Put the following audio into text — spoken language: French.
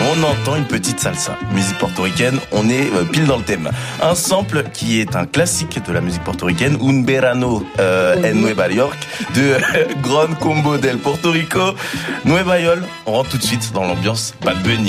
on entend une petite salsa. Musique portoricaine, on est pile dans le thème. Un sample qui est un classique de la musique portoricaine, Un Verano en Nueva York, de Gran Combo del Porto Rico. Nueva York, on rentre tout de suite dans l'ambiance Bad Bunny.